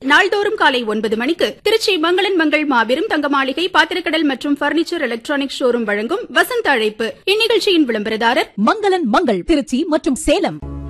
நாள்தோறும் காலை 9 மணிக்கு திருச்சி மங்களன் மங்கள் மாபெரும் தங்க மாளிகை பாத்திரக்கடல் மற்றும் பர்னிச்சர் எலக்ட்ரானிக் ஷோரூம் வழங்கும் வசந்த அழைப்பு. இந்நிகழ்ச்சியின் விளம்பரதாரர் மங்களன் மங்கள் திருச்சி மற்றும் சேலம்.